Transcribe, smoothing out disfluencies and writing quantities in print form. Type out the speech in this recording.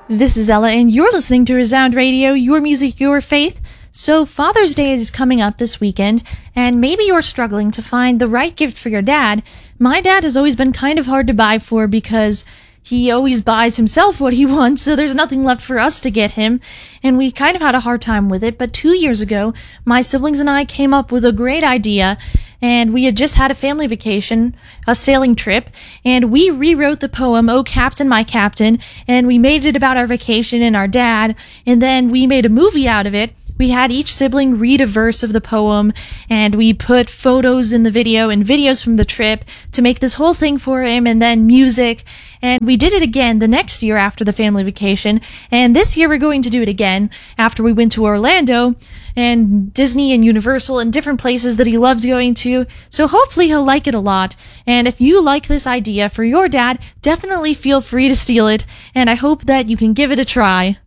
This is Ella, and you're listening to Resound Radio, your music, your faith. So Father's Day is coming up this weekend, and maybe you're struggling to find the right gift for your dad. My dad has always been kind of hard to buy for because he always buys himself what he wants, so there's nothing left for us to get him, and we kind of had a hard time with it. But 2 years ago, my siblings and I came up with a great idea, and we had just had a family vacation, a sailing trip, and we rewrote the poem, "Oh Captain, My Captain," and we made it about our vacation and our dad, and then we made a movie out of it. We had each sibling read a verse of the poem, and we put photos in the video and videos from the trip to make this whole thing for him, and then music. And we did it again the next year after the family vacation, and this year we're going to do it again after we went to Orlando and Disney and Universal and different places that he loves going to. So hopefully he'll like it a lot. And if you like this idea for your dad, definitely feel free to steal it, and I hope that you can give it a try.